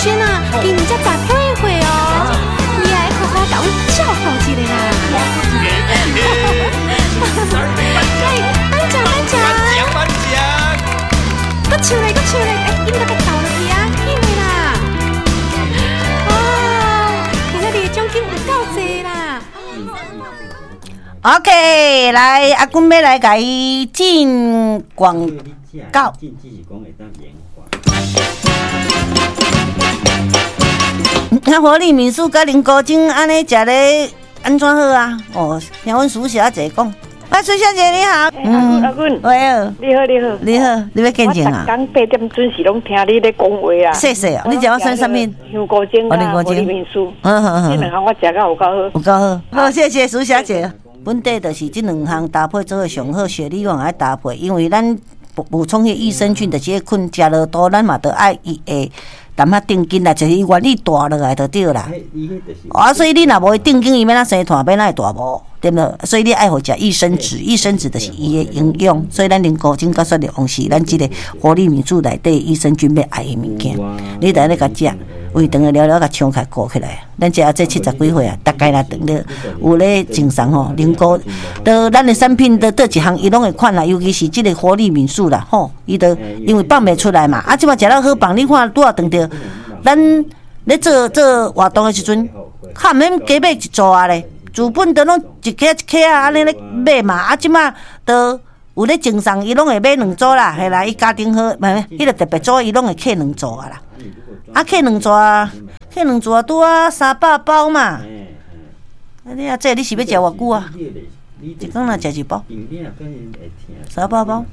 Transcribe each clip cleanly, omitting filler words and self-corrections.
轩啊，今年才大退会哦，你还好好甲阮照顾一下啦。颁奖，搁唱嘞，应该该倒落去啊，紧的啦。哦，今仔日奖金有够济啦。 OK， 来阿公要来甲伊进广告。活力民宿甲林高精安尼食咧安怎好啊？哦，听阮苏小姐讲。苏小姐你好， 阿君， 喂，你好，你要见证啊？ 我刚8点准时拢听你咧讲话啊。 谢谢哦，你食我算啥物？ 香菇精啊，活力民宿。这两项我食到有够好。 有够好，好谢谢苏小姐。本地就是这两项搭配做的上好，雪莉往爱搭配，因为咱补充迄益生菌的这菌食落多，咱嘛得爱伊会淡仔定筋啦，就是伊原理大落来就对啦。所以你若无定筋，伊要哪生团，要哪会大无？对不对？所以你爱好食益生脂，益生脂就是伊的营养。所以咱零高精甲雪莉王是咱这个活力民宿内底益生菌要爱的物件。你等下甲食，胃肠了了甲肠开鼓起来。咱这70几岁啊，大概啦等了有咧精神吼，零高的咱的产品的一项伊拢会款啦，尤其是这个活力民宿啦吼，伊都因为放袂出来嘛，啊，即摆食了好放，你看拄啊当着咱咧做活动的时阵，较毋免加买一组啊咧。主本都拢一克啊，安尼咧买嘛，啊，即马都有咧精神，伊拢会买2组啦，系啦，伊家庭好，迄个特别组伊拢会客2组啊啦，啊，客2组啊，拄啊300包嘛，啊，你啊，这你是要食偌久啊？一工若食1包，300包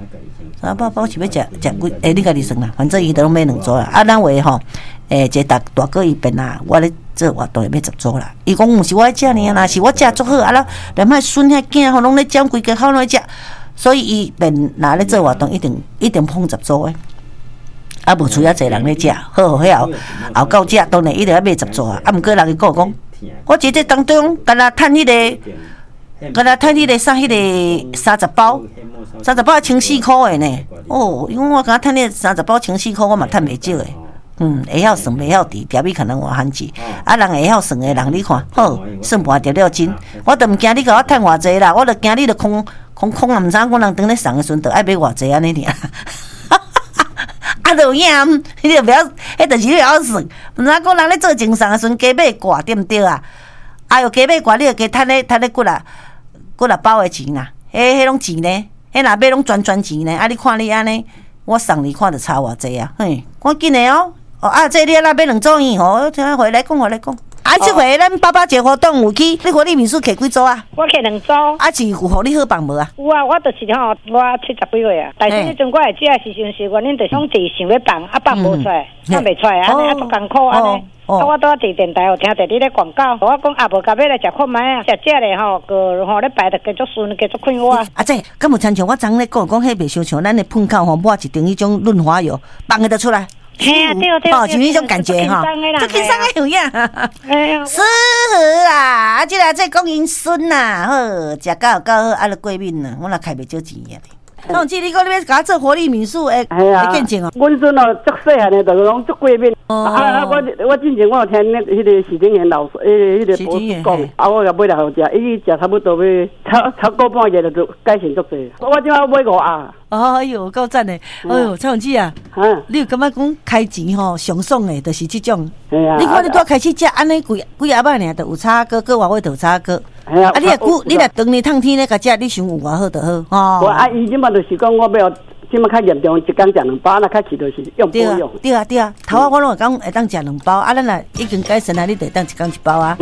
，300包是要食几？你家己算啦，反正伊都拢买2组啦，啊，咱话吼，一个大哥伊边啦，我咧。这活动要10组啦，伊讲毋是我食呢，若是我食足好，啊啦，连歹孙遐囝吼拢咧占规家口拢咧食，所以伊便若咧做活动一定碰10组诶，啊无厝遐侪人咧食，好迄后到食当然一定要买10组啊，啊毋过人伊讲，我一日当中干那趁迄个啥迄个30包，30包14块诶呢，哦，因为我敢趁迄30包14块，我嘛趁袂少诶。会晓算，袂晓值，条米可能换番子。啊，人会晓算的人，你看，好，算盘掉了真。我都毋惊你甲我趁偌济啦，我著惊你著空啊，毋知我人当咧送的时阵，著爱买偌济安尼尔。啊，著有影，你著袂晓，迄著是你袂晓算。毋知讲人咧做精送的时阵，加买挂对毋对啊？啊，哟，加买挂，你著加趁咧几啊包的钱啦。迄拢钱呢？迄若买拢全钱呢？啊，你看你安尼，我送你看著差偌济啊？嘿，赶紧的哦。哦啊，这你若买2组伊吼，回来讲。啊，这回咱爸节活动有去，你活力民宿摕几组啊？ 我摕2组。 啊，是有互你好放无啊？ 有啊，我就是吼，我70几岁啊，但是迄阵我会食的时阵是原恁着想自想要放，啊放无出来，放袂出来，安尼啊足艰苦安尼。啊，我拄啊伫电台有听着你咧广告，我讲啊无甲要来食看卖啊，食咧吼，个吼咧摆着继续顺，继续快活。 啊，这敢有亲像我昨咧讲迄袂伤像咱的喷口吼，抹一定迄种润滑油，放个得出来。 嘿啊，对， 哦，就迄种感觉哈，这轻松的有影，适合啦。啊，这讲因孙呐，好，食到有够好，啊，著过敏啦，我若开袂少钱呀。同志，你讲你要甲我做活力民宿会见证哦。 阮孙哦，足细汉的，就拢足过敏。我之前我有听迄个许天元老师，迄个博士讲，啊，我甲买来好食，伊食差不多要超个半月就改善足济。我即摆买5啊。 哎呦，够赞的！哎呦，蔡永志啊，你有感觉讲开钱吼上爽的，就是这种。你看你拄开始食安尼几啊摆尔，就有炒粿，过外尾就有炒粿。啊，你若当日烫天咧甲食，你想有偌好就好。 哦，啊，伊即摆就是讲我要。即马较严重，一工食2包，那较迟就是用保养。 对啊，头仔我拢会讲会当食2包，啊，咱若已经改善啊，你得当一工1包啊。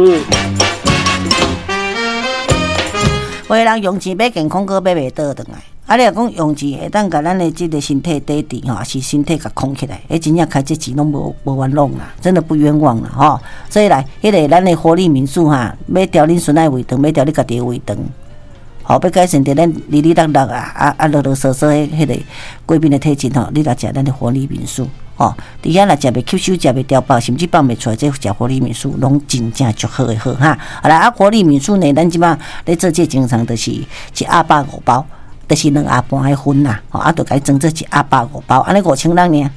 有的人用钱买健康，阁买袂倒转来。啊，你若讲用钱会当甲咱的这个身体底底吼，是身体甲控起来，真正开这钱拢无冤枉啦，真的不冤枉啦吼。所以来，迄个咱的活力民宿哈，要调恁孙仔胃肠，要调你家己的胃肠。好，要改善着咱哩哩落落啊，啰啰嗦嗦迄个贵宾的体质吼，你来食咱的活力民宿吼，伫遐若食袂吸收，食袂调饱，甚至放袂出来，这食活力民宿拢真正足好的好哈。好啦，啊，活力民宿呢，咱即马咧做这经常就是1盒105包，就是2盒半的分啦，吼，啊，就甲伊装做1盒105包，安尼5000人呢，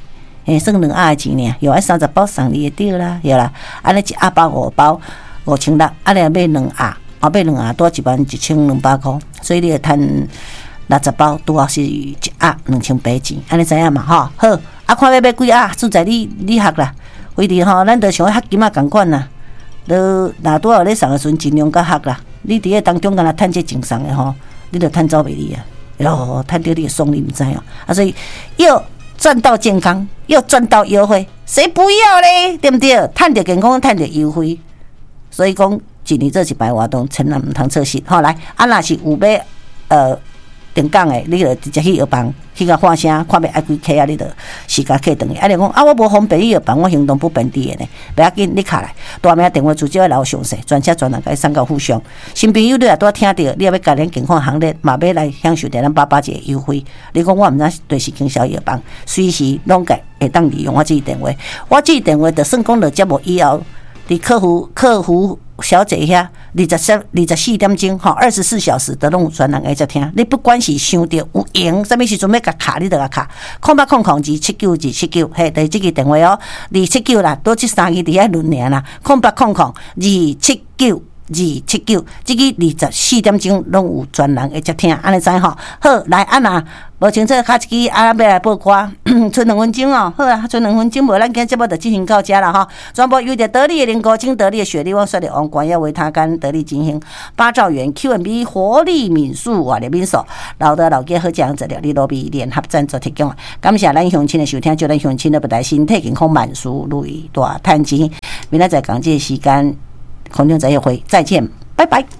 算2盒的钱呢，有爱30包送你就对啦，对啦。安尼1盒包5包5600，安尼买2盒，买2盒多11200块，所以你会赚60包，拄好是1盒2800钱，安尼知影嘛吼？好，看要买几盒，自在你学啦。为伫吼，咱着想学金仔共款啦。若拄好咧送的时阵，尽量甲学啦。你伫个当中敢若趁这正送的吼，你着趁走袂离啊！哟，趁着你的爽，你毋知哦。所以又赚到健康，又赚到优惠，谁不要咧？对不对？趁着健康，趁着优惠。所以讲，一年做1摆活动，千万毋通错失。好来，若是有要定岗的，你就直接去药房去甲喊声，看要爱几克啊？你就时间客等于。你讲我无方便去药房，我行动不便利的呢。不要紧，你卡来，大名电话直接留详细，专车专人甲你送到府上。新朋友你也拄听到，你也要加入健康行列，嘛要来享受咱881的优惠。你讲我毋知对是经销药房，随时拢会当利用我这个电话。我这个电话就算讲落节目以后，伫客服小姐遐24点钟24小时都拢有专人会接听。你不管是想到有闲，什么时阵要甲卡，你就甲卡。0800279279，嘿，就是这个电话哦，279啦，多这3个伫遐轮尔啦。0800279279，这个24点钟拢有专人会接听，安尼知吼？好，来若无清楚，下一支要来报歌，剩2分钟哦。好啊，剩2分钟，无咱今节目就进行到这了哈。全部由着得力的林国清、得力的雪莉旺、率的王冠要为他干得力进行8兆元 Q&B 活力民宿瓦的民宿，老的老家好讲资料，你罗比联合赞助提供。感谢咱乡亲的收听，祝咱乡亲的不但身体健康，万事如意，大赚钱。明仔载讲这时间，空中再会，再见，拜拜。